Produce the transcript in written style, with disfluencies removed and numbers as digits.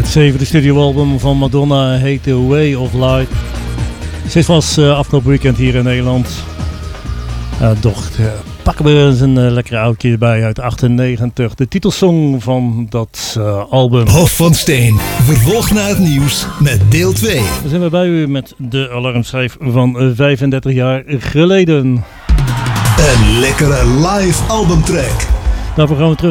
zevende studioalbum van Madonna heet The Way of Light. Dit was afgelopen weekend hier in Nederland. Doch pakken we eens een lekkere oudje erbij uit 98. De titelsong van dat album. Hof van Steen, vervolg naar het nieuws met deel 2. Dan zijn we bij u met de alarmschijf van 35 jaar geleden. Een lekkere live albumtrack. Daarvoor gaan we terug